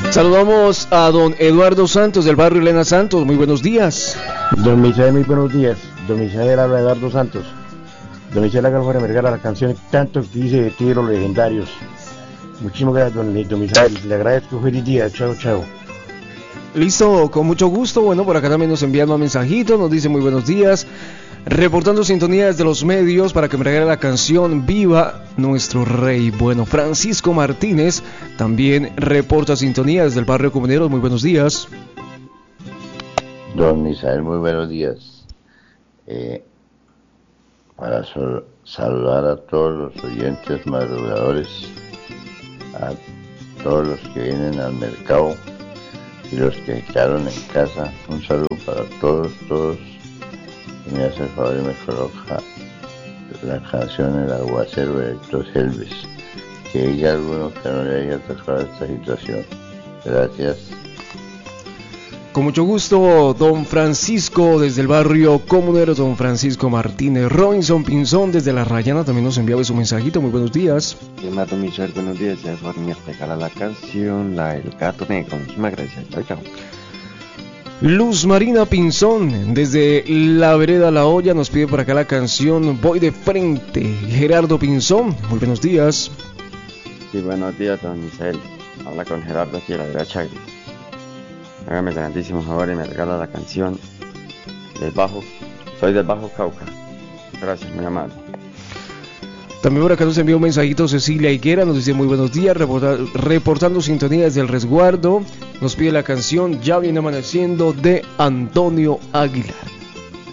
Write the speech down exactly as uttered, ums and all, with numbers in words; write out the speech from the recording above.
Saludamos a don Eduardo Santos del barrio Elena Santos. Muy buenos días. Don Misael, muy buenos días. Don Misael habla de Eduardo Santos. Don Misael, acá fuera me regala la canción tanto que dice de tiros legendarios. Muchísimas gracias, don, don Misael. Le agradezco. Feliz día. Chao, chao. Listo, con mucho gusto. Bueno, por acá también nos envían un mensajito. Nos dice muy buenos días. Reportando sintonía desde los medios para que me regale la canción Viva Nuestro Rey. Bueno, Francisco Martínez también reporta sintonía desde el barrio Comuneros. Muy buenos días. Don Misael, muy buenos días. Eh, para sol- saludar a todos los oyentes madrugadores, a todos los que vienen al mercado y los que quedaron en casa, un saludo para todos, todos. Y me hace el favor y me coloca la canción El Aguacero de Héctor Helves, que diga alguno que no le haya tocado esta situación. Gracias. Con mucho gusto, don Francisco desde el barrio Comuneros, don Francisco Martínez. Robinson Pinzón desde La Rayana también nos enviaba su mensajito. Muy buenos días. Don Michel, buenos días. Ya por mi regala la canción, la El Gato Negro. Muchísimas gracias. Chao, chao. Luz Marina Pinzón desde La Vereda La Olla nos pide por acá la canción Voy de Frente. Gerardo Pinzón, muy buenos días. Sí, buenos días, don Michel. Habla con Gerardo aquí de La Vereda Chagri. Hágame el grandísimo favor y me regala la canción del Bajo. Soy del Bajo Cauca. Gracias, muy amable. También por acá nos envió un mensajito Cecilia Higuera, nos dice muy buenos días, reporta, reportando sintonía desde el resguardo. Nos pide la canción Ya Viene Amaneciendo de Antonio Aguilar.